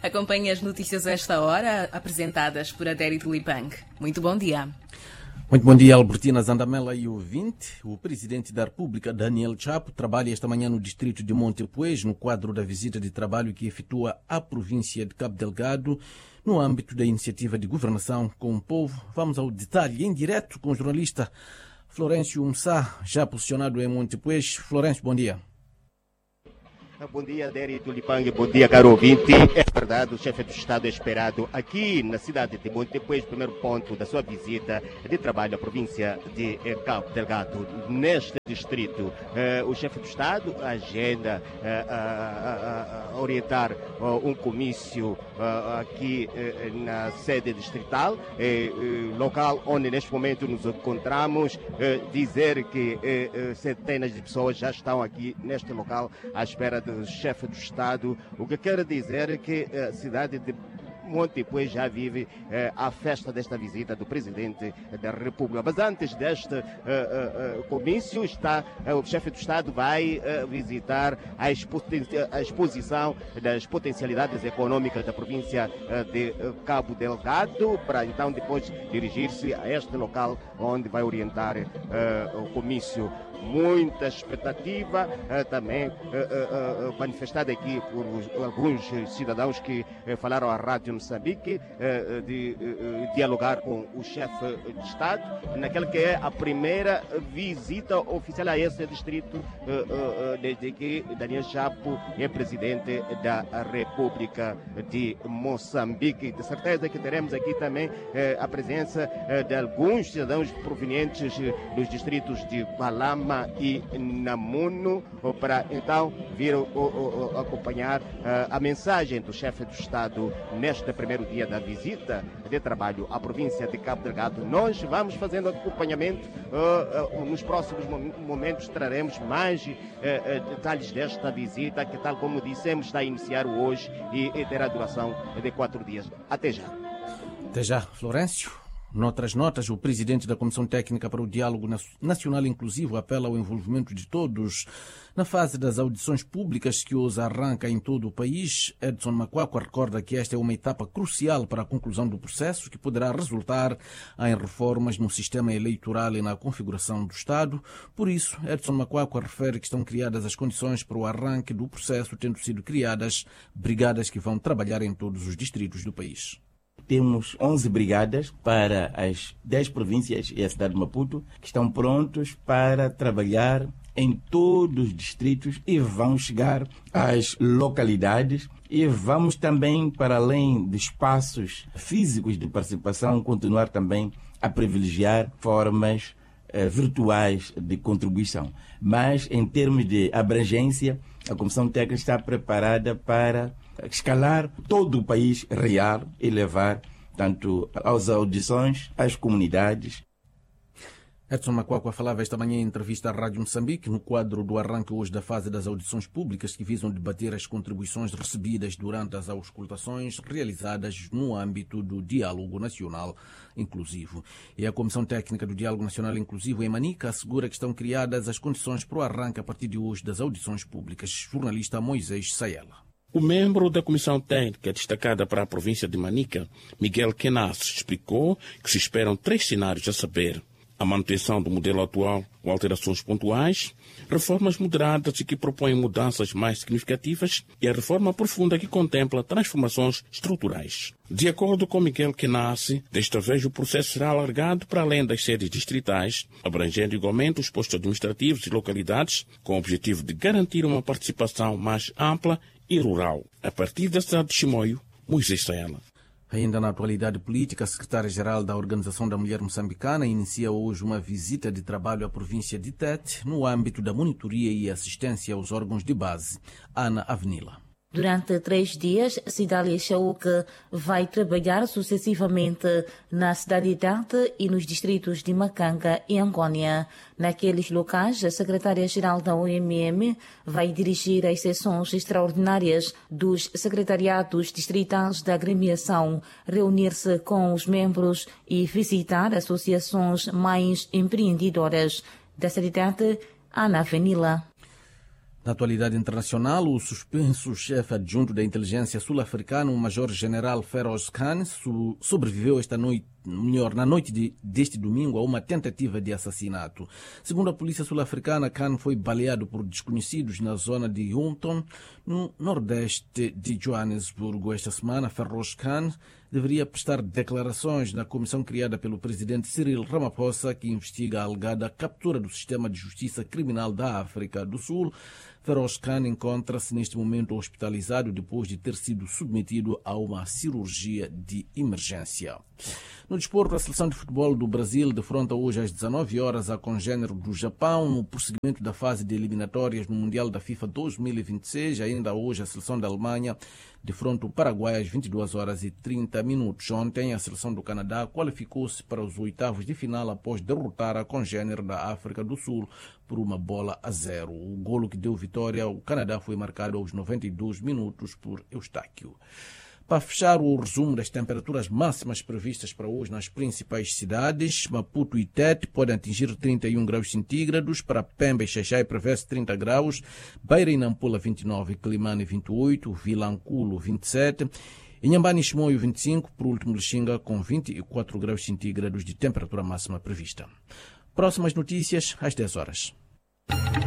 Acompanhe as notícias a esta hora, apresentadas por Adério Tulipang. Muito bom dia. Muito bom dia, Albertina Zandamela e ouvinte. O presidente da República, Daniel Chapo, trabalha esta manhã no distrito de Montepuez, no quadro da visita de trabalho que efetua à província de Cabo Delgado, no âmbito da iniciativa de governação com o povo. Vamos ao detalhe em direto com o jornalista Florencio Msá, já posicionado em Montepuez. Florencio, bom dia. Bom dia, Adério Tulipang. Bom dia, caro ouvinte. É verdade, o chefe do Estado é esperado aqui na cidade de Montepuez, primeiro ponto da sua visita de trabalho à província de Cabo Delgado. Neste distrito, o chefe do Estado agenda a orientar um comício aqui na sede distrital, local onde neste momento nos encontramos. Dizer que centenas de pessoas já estão aqui neste local à espera do chefe do Estado, o que quer dizer que a cidade de Montepuez já vive a festa desta visita do Presidente da República. Mas antes deste comício, o chefe do Estado vai visitar a exposição das potencialidades econômicas da província de Cabo Delgado, para então depois dirigir-se a este local onde vai orientar o comício. Muita expectativa também manifestada aqui por alguns cidadãos que falaram à Rádio Moçambique de dialogar com o chefe de Estado naquela que é a primeira visita oficial a esse distrito desde que Daniel Chapo é presidente da República de Moçambique. De certeza que teremos aqui também a presença de alguns cidadãos provenientes dos distritos de Palama e Namuno, para então vir acompanhar a mensagem do chefe do Estado neste primeiro dia da visita de trabalho à província de Cabo Delgado. Nós vamos fazendo acompanhamento, nos próximos momentos traremos mais detalhes desta visita, que, tal como dissemos, está a iniciar hoje e terá duração de 4 dias. Até já. Até já, Florencio. Noutras notas, o presidente da Comissão Técnica para o Diálogo Nacional Inclusivo apela ao envolvimento de todos na fase das audições públicas que hoje arranca em todo o país. Edson Macuacua recorda que esta é uma etapa crucial para a conclusão do processo, que poderá resultar em reformas no sistema eleitoral e na configuração do Estado. Por isso, Edson Macuacua refere que estão criadas as condições para o arranque do processo, tendo sido criadas brigadas que vão trabalhar em todos os distritos do país. Temos 11 brigadas para as 10 províncias e a cidade de Maputo, que estão prontos para trabalhar em todos os distritos e vão chegar às localidades, e vamos também, para além de espaços físicos de participação, continuar também a privilegiar formas virtuais de contribuição. Mas, em termos de abrangência, a Comissão Técnica está preparada para escalar todo o país real e levar tanto às audições, às comunidades. Edson Macuacua falava esta manhã em entrevista à Rádio Moçambique, no quadro do arranque hoje da fase das audições públicas que visam debater as contribuições recebidas durante as auscultações realizadas no âmbito do Diálogo Nacional Inclusivo. E a Comissão Técnica do Diálogo Nacional Inclusivo, em Manica, assegura que estão criadas as condições para o arranque a partir de hoje das audições públicas. Jornalista Moisés Saela. O membro da Comissão Técnica destacada para a província de Manica, Miguel Kenas, explicou que se esperam 3 cenários, a saber: a manutenção do modelo atual com alterações pontuais, reformas moderadas e que propõem mudanças mais significativas, e a reforma profunda que contempla transformações estruturais. De acordo com Miguel Kenas, desta vez o processo será alargado para além das sedes distritais, abrangendo igualmente os postos administrativos e localidades, com o objetivo de garantir uma participação mais ampla e rural. A partir da cidade de Chimoio, Moisés Saela. Ainda na atualidade política, a secretária-geral da Organização da Mulher Moçambicana inicia hoje uma visita de trabalho à província de Tete, no âmbito da monitoria e assistência aos órgãos de base. Ana Avenila. Durante 3 dias, Cidália Chauque vai trabalhar sucessivamente na cidade de Tete e nos distritos de Macanga e Angônia. Naqueles locais, a secretária-geral da OMM vai dirigir as sessões extraordinárias dos secretariados distritais da agremiação, reunir-se com os membros e visitar associações mais empreendedoras. Da cidade de Tete, Ana Avenila. Na atualidade internacional, o suspenso chefe adjunto da inteligência sul-africana, o Major-General Feroz Khan, sobreviveu na noite deste domingo a uma tentativa de assassinato. Segundo a polícia sul-africana, Khan foi baleado por desconhecidos na zona de Hunton, no nordeste de Joanesburgo. Esta semana, Feroz Khan deveria prestar declarações na comissão criada pelo presidente Cyril Ramaphosa, que investiga a alegada captura do sistema de justiça criminal da África do Sul. Feroz Khan encontra-se neste momento hospitalizado depois de ter sido submetido a uma cirurgia de emergência. No desporto, a seleção de futebol do Brasil defronta hoje às 19 horas a congênero do Japão no prosseguimento da fase de eliminatórias no Mundial da FIFA 2026. Ainda hoje a seleção da Alemanha defronta o Paraguai às 22 horas e 30 minutos. Ontem a seleção do Canadá qualificou-se para os oitavos de final após derrotar a congênero da África do Sul por 1-0. O golo que deu vitória ao Canadá foi marcado aos 92 minutos por Eustáquio. Para fechar o resumo das temperaturas máximas previstas para hoje nas principais cidades, Maputo e Tete podem atingir 31 graus centígrados, para Pemba e Xaixai prevê-se 30 graus, Beira e Nampula 29, Climane 28, Vilanculo 27, Inhambane e Chimoio 25, por último Lixinga com 24 graus centígrados de temperatura máxima prevista. Próximas notícias às 10 horas.